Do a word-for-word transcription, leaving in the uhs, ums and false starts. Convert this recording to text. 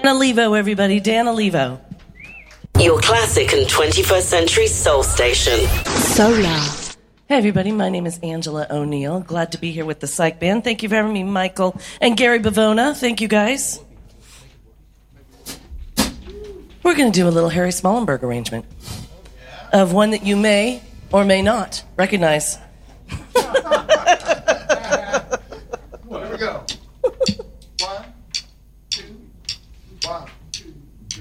Dan Olivo, everybody. Dan Olivo. Your classic and twenty-first century soul station. Solar. Hey, everybody. My name is Angela O'Neill. Glad to be here with the Psych Band. Thank you for having me, Michael and Gary Bavona. Thank you, guys. We're going to do a little Harry Smollenberg arrangement of one that you may or may not recognize.